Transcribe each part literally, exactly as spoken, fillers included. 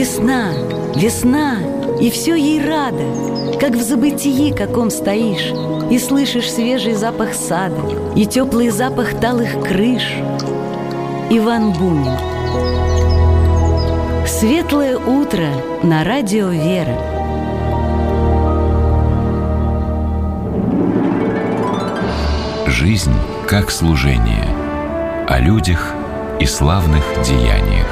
Весна, весна, и все ей радо, как в забытии каком стоишь, и слышишь свежий запах сада, и теплый запах талых крыш. Иван Бунин. Светлое утро на радио «Вера». Жизнь как служение. О людях и славных деяниях.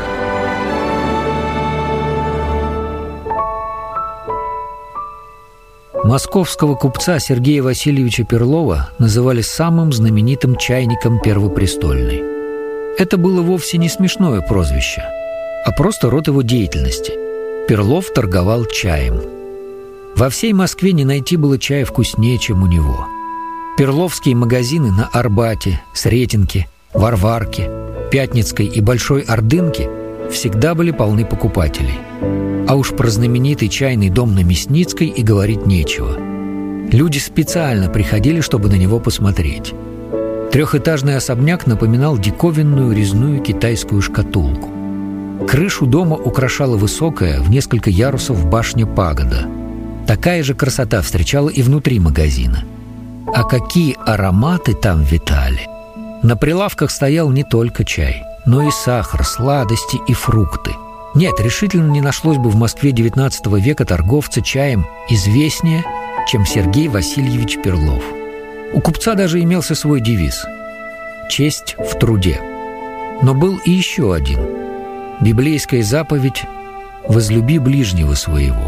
Московского купца Сергея Васильевича Перлова называли самым знаменитым чайником Первопрестольной. Это было вовсе не смешное прозвище, а просто род его деятельности. Перлов торговал чаем. Во всей Москве не найти было чая вкуснее, чем у него. Перловские магазины на Арбате, Сретенке, Варварке, Пятницкой и Большой Ордынке всегда были полны покупателей. А уж про знаменитый чайный дом на Мясницкой и говорить нечего. Люди специально приходили, чтобы на него посмотреть. Трехэтажный особняк напоминал диковинную резную китайскую шкатулку. Крышу дома украшала высокая, в несколько ярусов башня-пагода. Такая же красота встречала и внутри магазина. А какие ароматы там витали! На прилавках стоял не только чай, но и сахар, сладости и фрукты. Нет, решительно не нашлось бы в Москве девятнадцатого века торговца чаем известнее, чем Сергей Васильевич Перлов. У купца даже имелся свой девиз «Честь в труде». Но был и еще один – библейская заповедь «Возлюби ближнего своего».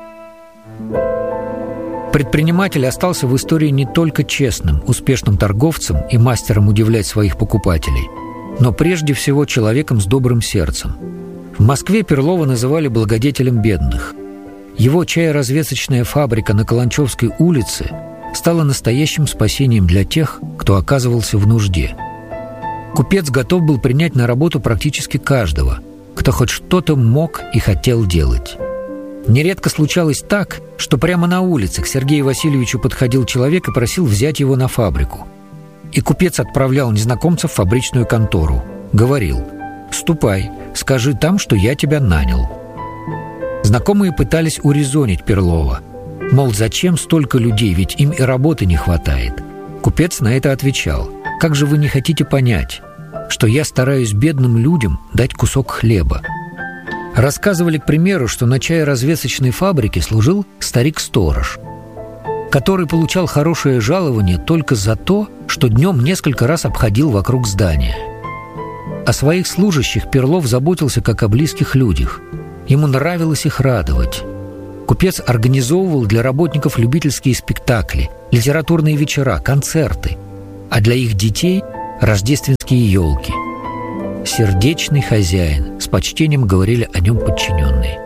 Предприниматель остался в истории не только честным, успешным торговцем и мастером удивлять своих покупателей, но прежде всего человеком с добрым сердцем. В Москве Перлова называли благодетелем бедных. Его чаеразвесочная фабрика на Каланчевской улице стала настоящим спасением для тех, кто оказывался в нужде. Купец готов был принять на работу практически каждого, кто хоть что-то мог и хотел делать. Нередко случалось так, что прямо на улице к Сергею Васильевичу подходил человек и просил взять его на фабрику. И купец отправлял незнакомца в фабричную контору. Говорил: «Ступай, скажи там, что я тебя нанял». Знакомые пытались урезонить Перлова. Мол, зачем столько людей, ведь им и работы не хватает. Купец на это отвечал: «Как же вы не хотите понять, что я стараюсь бедным людям дать кусок хлеба?» Рассказывали, к примеру, что на чаеразвесочной фабрике служил старик-сторож, который получал хорошее жалование только за то, что днем несколько раз обходил вокруг здания. О своих служащих Перлов заботился как о близких людях. Ему нравилось их радовать. Купец организовывал для работников любительские спектакли, литературные вечера, концерты, а для их детей – рождественские елки. Сердечный хозяин, с почтением говорили о нем подчиненные.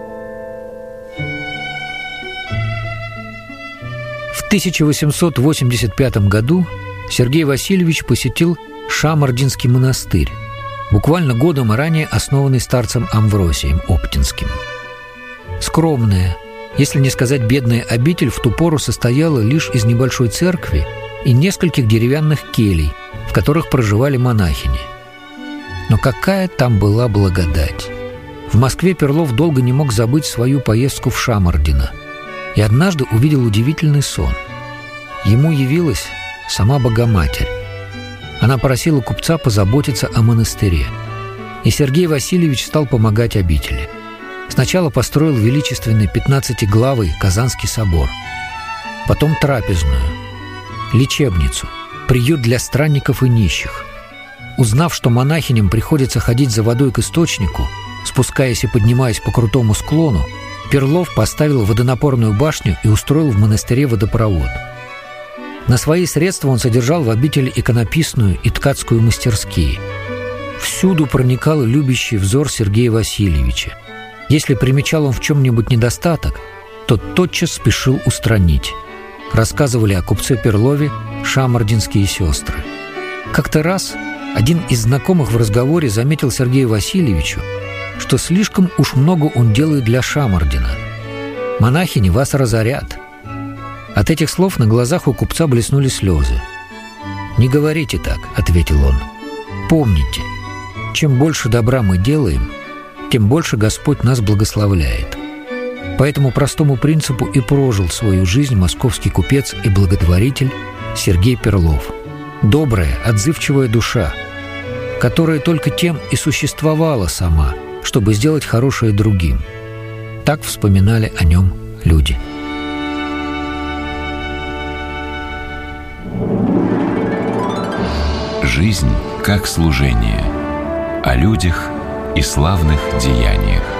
В тысяча восемьсот восемьдесят пятом году Сергей Васильевич посетил Шамардинский монастырь, буквально годом ранее основанный старцем Амвросием Оптинским. Скромная, если не сказать бедная обитель в ту пору состояла лишь из небольшой церкви и нескольких деревянных келей, в которых проживали монахини. Но какая там была благодать! В Москве Перлов долго не мог забыть свою поездку в Шамардино и однажды увидел удивительный сон. Ему явилась сама Богоматерь. Она просила купца позаботиться о монастыре, и Сергей Васильевич стал помогать обители. Сначала построил величественный пятнадцатиглавый Казанский собор, потом трапезную, лечебницу, приют для странников и нищих. Узнав, что монахиням приходится ходить за водой к источнику, спускаясь и поднимаясь по крутому склону, Перлов поставил водонапорную башню и устроил в монастыре водопровод. На свои средства он содержал в обители иконописную и ткацкую мастерские. Всюду проникал любящий взор Сергея Васильевича. Если примечал он в чем-нибудь недостаток, то тотчас спешил устранить. Рассказывали о купце Перлове шамардинские сестры. Как-то раз один из знакомых в разговоре заметил Сергею Васильевичу, что слишком уж много он делает для Шамардина. «Монахини вас разорят». От этих слов на глазах у купца блеснули слезы. «Не говорите так», — ответил он. «Помните, чем больше добра мы делаем, тем больше Господь нас благословляет. По этому простому принципу и прожил свою жизнь московский купец и благотворитель Сергей Перлов. Добрая, отзывчивая душа, которая только тем и существовала сама, чтобы сделать хорошее другим. Так вспоминали о нем люди. Жизнь как служение. О людях и славных деяниях.